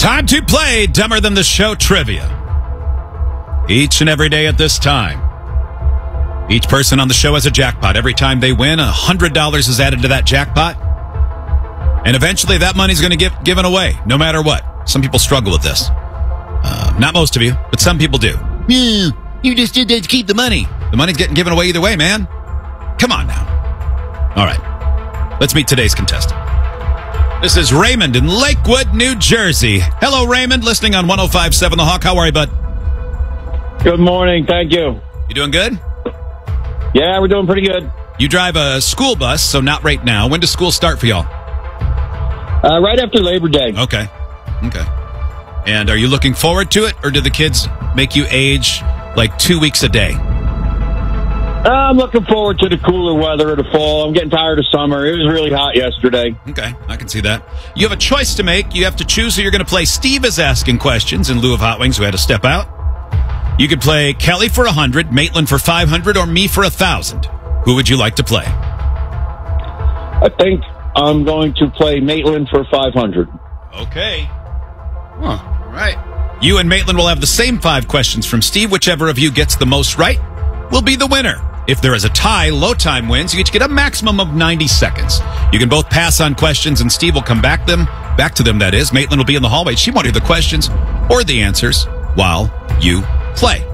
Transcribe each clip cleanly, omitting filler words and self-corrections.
Time to play Dumber Than the Show trivia. Each and every day at this time, each person on the show has a jackpot. Every time they win, $100 is added to that jackpot. And eventually that money's going to get given away, no matter what. Some people struggle with this. Not most of you, but some people do. You just did that to keep the money. The money's getting given away either way, man. Come on now. All right. Let's meet today's contestant. This is Raymond in Lakewood, New Jersey. Hello, Raymond, listening on 105.7 The Hawk. How are you, bud? Good morning. Thank you. You doing good? Yeah, we're doing pretty good. You drive a school bus, so not right now. When does school start for y'all? Right after Labor Day. Okay. And are you looking forward to it, or do the kids make you age like 2 weeks a day? I'm looking forward to the cooler weather of the fall. I'm getting tired of summer. It was really hot yesterday. Okay, I can see that. You have a choice to make. You have to choose who you're going to play. Steve is asking questions in lieu of Hot Wings, who had to step out. You could play Kelly for 100, Maitland for 500, or me for 1,000. Who would you like to play? I think I'm going to play Maitland for 500. Okay. All right. You and Maitland will have the same 5 questions from Steve. Whichever of you gets the most right will be the winner. If there is a tie, low time wins. You each get a maximum of 90 seconds. You can both pass on questions, and Steve will come back to them, that is. Maitland will be in the hallway. She won't hear the questions or the answers while you play.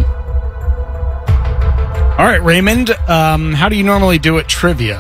All right, Raymond, how do you normally do at trivia?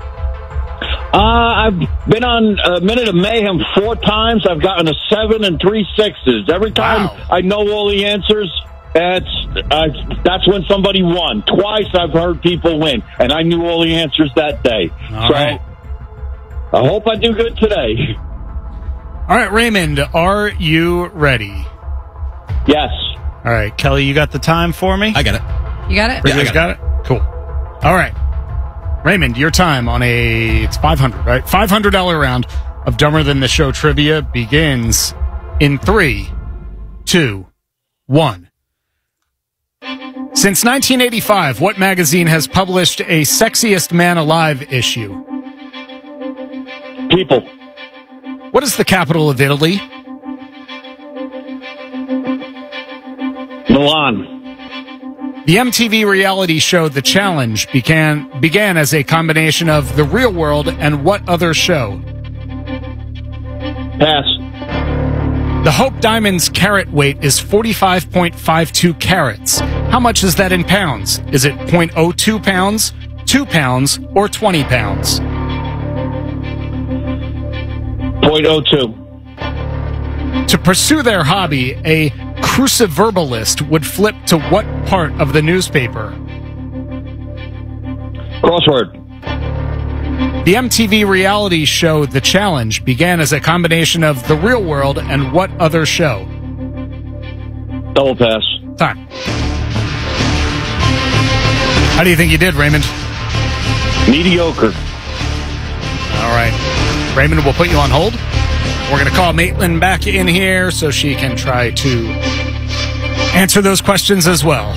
I've been on a Minute of Mayhem 4 times. I've gotten a 7 and 3 6s. Every time I know all the answers, that's when somebody won. Twice I've heard people win, and I knew all the answers that day. All right. I hope I do good today. All right, Raymond, are you ready? Yes. All right, Kelly, you got the time for me? I got it. You got it? You guys got it? Cool. All right. Raymond, your time on it's 500, right? $500 round of Dumber Than the Show trivia begins in 3, 2, 1. Since 1985, what magazine has published a Sexiest Man Alive issue? People. What is the capital of Italy? Milan. The MTV reality show The Challenge began as a combination of The Real World and what other show? Pass. The Hope Diamond's carat weight is 45.52 carats. How much is that in pounds? Is it 0.02 pounds, 2 pounds, or 20 pounds? 0.02. To pursue their hobby, a cruciverbalist would flip to what part of the newspaper? Crossword. The MTV reality show The Challenge began as a combination of The Real World and what other show? Double pass. Time. How do you think you did, Raymond? Mediocre. All right. Raymond, we'll put you on hold. We're going to call Maitland back in here so she can try to answer those questions as well.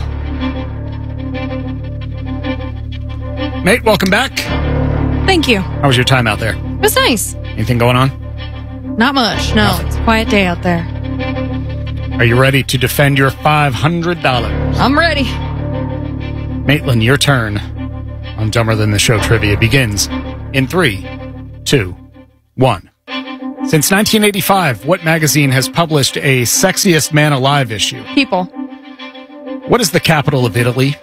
Mate, welcome back. Thank you. How was your time out there? It was nice. Anything going on? Not much. No, it's a quiet day out there. Are you ready to defend your $500? I'm ready. Maitland, your turn on Dumber Than the Show trivia begins in 3, 2, 1. Since 1985, what magazine has published a Sexiest Man Alive issue? People. What is the capital of Italy?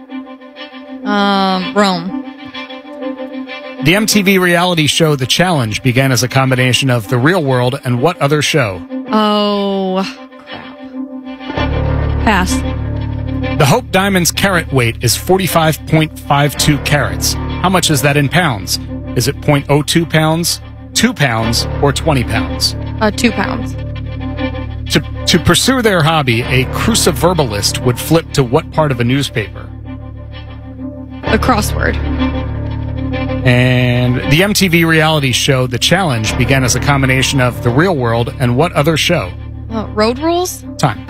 Rome. The MTV reality show The Challenge began as a combination of The Real World and what other show? Oh, crap. Pass. The Hope Diamond's carat weight is 45.52 carats. How much is that in pounds? Is it 0.02 pounds, 2 pounds, or 20 pounds? 2 pounds. To pursue their hobby, a cruciverbalist would flip to what part of a newspaper? The crossword. And the MTV reality show The Challenge began as a combination of The Real World and what other show? Road Rules? Time.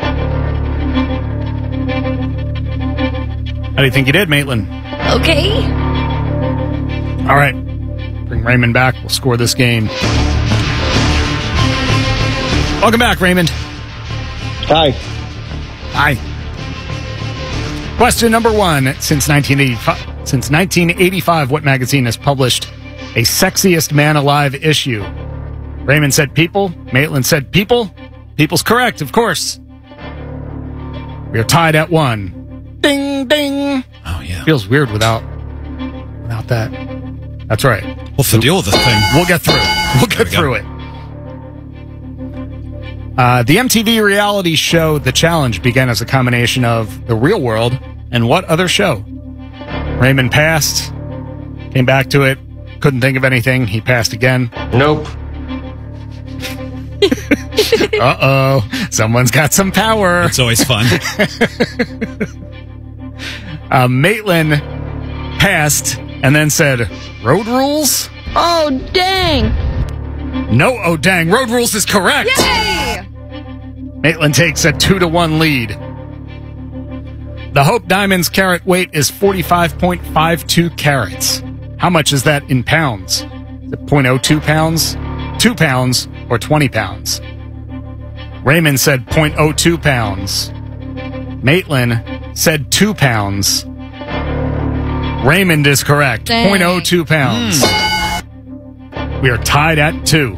How do you think you did, Maitland? Okay. All right. Bring Raymond back. We'll score this game. Welcome back, Raymond. Hi. Hi. Question number 1. Since 1985, what magazine has published a Sexiest Man Alive issue? Raymond said People. Maitland said People. People's correct, of course. We are tied at 1. Ding, ding. Oh, yeah. Feels weird without that. That's right. What's the deal with this thing? We'll get through it. We'll get through it. The MTV reality show The Challenge began as a combination of The Real World and what other show? Raymond passed, came back to it, couldn't think of anything. He passed again. Nope. Uh-oh. Someone's got some power. It's always fun. Maitland passed and then said, Road Rules? Oh, dang. No, oh dang. Road Rules is correct. Yay! Maitland takes a 2-1 lead. The Hope Diamond's carat weight is 45.52 carats. How much is that in pounds? Is it 0.02 pounds, 2 pounds, or 20 pounds? Raymond said 0.02 pounds. Maitland said 2 pounds. Raymond is correct. Dang. 0.02 pounds. We are tied at 2.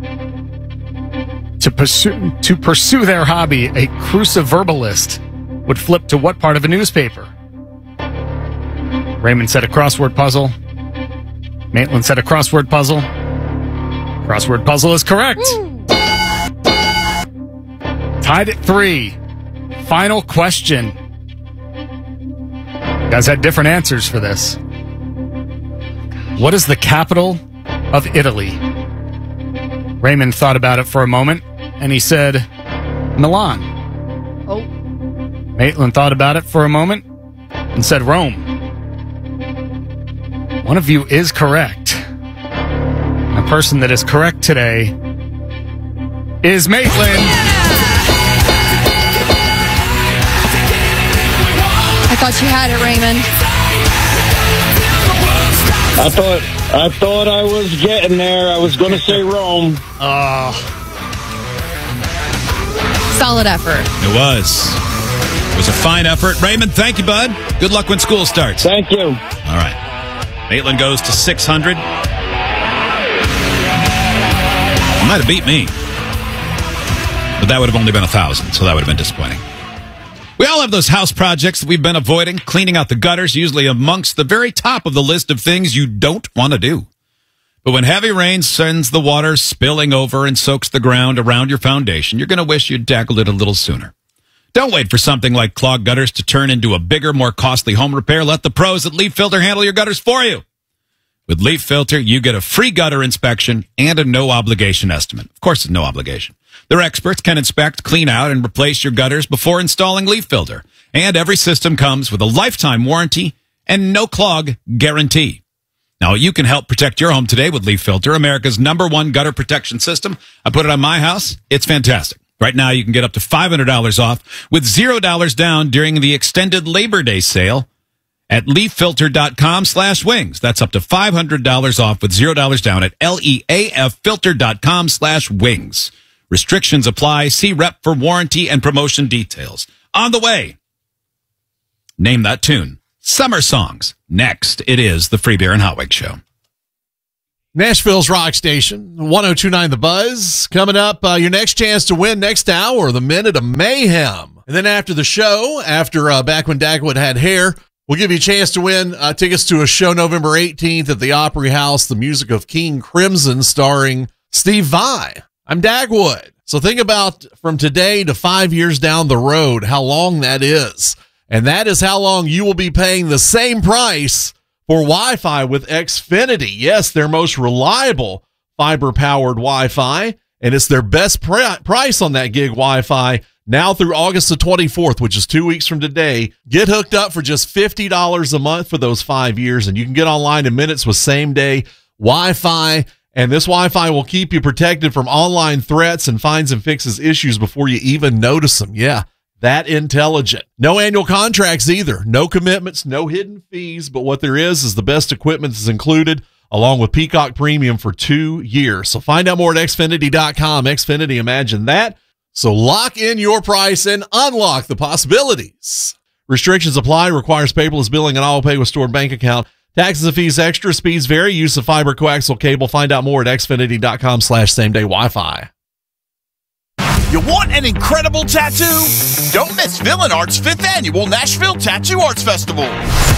To pursue their hobby, a cruciverbalist would flip to what part of a newspaper? Raymond said a crossword puzzle. Maitland said a crossword puzzle. Crossword puzzle is correct. Woo. Tied at 3. Final question. You guys had different answers for this. What is the capital of Italy? Raymond thought about it for a moment, and he said, Milan. Oh. Maitland thought about it for a moment and said Rome. One of you is correct. And the person that is correct today is Maitland. I thought you had it, Raymond. I thought I was getting there. I was going to say Rome. Solid effort. It was. It was a fine effort. Raymond, thank you, bud. Good luck when school starts. Thank you. All right. Maitland goes to 600. Might have beat me. But that would have only been 1,000, so that would have been disappointing. We all have those house projects that we've been avoiding. Cleaning out the gutters, usually amongst the very top of the list of things you don't want to do. But when heavy rain sends the water spilling over and soaks the ground around your foundation, you're going to wish you'd tackled it a little sooner. Don't wait for something like clogged gutters to turn into a bigger, more costly home repair. Let the pros at Leaf Filter handle your gutters for you. With Leaf Filter, you get a free gutter inspection and a no-obligation estimate. Of course, it's no obligation. Their experts can inspect, clean out, and replace your gutters before installing Leaf Filter. And every system comes with a lifetime warranty and no-clog guarantee. Now, you can help protect your home today with Leaf Filter, America's #1 gutter protection system. I put it on my house. It's fantastic. Right now, you can get up to $500 off with $0 down during the extended Labor Day sale at leaffilter.com/wings. That's up to $500 off with $0 down at leaffilter.com/wings. Restrictions apply. See rep for warranty and promotion details. On the way. Name that tune. Summer songs. Next, it is the Free Beer and Hot Wings Show. Nashville's Rock Station, 102.9 The Buzz. Coming up, your next chance to win next hour, the Minute of Mayhem. And then after the show, back when Dagwood had hair, we'll give you a chance to win tickets to a show November 18th at the Opry House, the music of King Crimson starring Steve Vai. I'm Dagwood. So think about from today to 5 years down the road, how long that is. And that is how long you will be paying the same price for Wi-Fi with Xfinity. Yes, their most reliable fiber-powered Wi-Fi, and it's their best price on that gig Wi-Fi now through August the 24th, which is 2 weeks from today. Get hooked up for just $50 a month for those 5 years, and you can get online in minutes with same-day Wi-Fi, and this Wi-Fi will keep you protected from online threats and finds and fixes issues before you even notice them. Yeah, that intelligent. No annual contracts either. No commitments, no hidden fees, but what there is the best equipment is included, along with Peacock Premium for 2 years. So find out more at Xfinity.com. Xfinity, imagine that. So lock in your price and unlock the possibilities. Restrictions apply. Requires paperless billing and auto pay with stored bank account. Taxes and fees extra. Speeds vary. Use of fiber coaxial cable. Find out more at Xfinity.com/same-day Wi-Fi. You want an incredible tattoo? Don't miss Villain Art's 5th annual Nashville Tattoo Arts Festival.